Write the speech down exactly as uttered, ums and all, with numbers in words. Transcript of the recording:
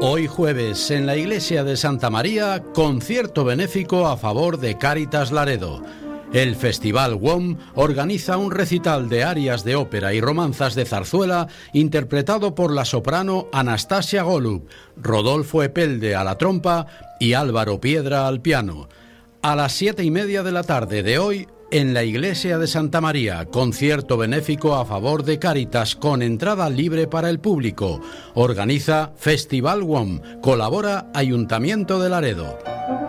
Hoy jueves, en la iglesia de Santa María, concierto benéfico a favor de Cáritas Laredo. El Festival W O M organiza un recital de arias de ópera y romanzas de zarzuela interpretado por la soprano Anastasia Golub, Rodolfo Epelde a la trompa y Álvaro Piedra al piano. A las siete y media de la tarde de hoy, en la iglesia de Santa María, concierto benéfico a favor de Cáritas con entrada libre para el público. Organiza Festival W O M. Colabora Ayuntamiento de Laredo.